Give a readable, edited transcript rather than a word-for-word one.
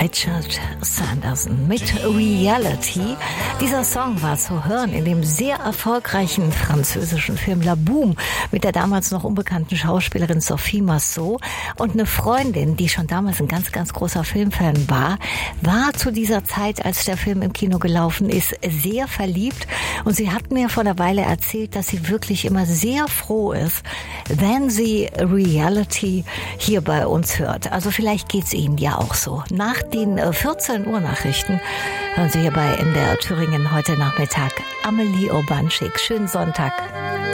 Richard Sanderson mit Reality. Dieser Song war zu hören in dem sehr erfolgreichen französischen Film La Boum mit der damals noch unbekannten Schauspielerin Sophie Marceau. Und eine Freundin, die schon damals ein ganz, ganz großer Filmfan war zu dieser Zeit, als der Film im Kino gelaufen ist, sehr verliebt. Und sie hat mir vor einer Weile erzählt, dass sie wirklich immer sehr froh ist, wenn sie Reality hier bei uns hört. Also vielleicht geht's Ihnen ja auch so. Nach den 14 Uhr Nachrichten hören Sie hier bei NDR Thüringen heute Nachmittag Amelie Urbanschik. Schönen Sonntag.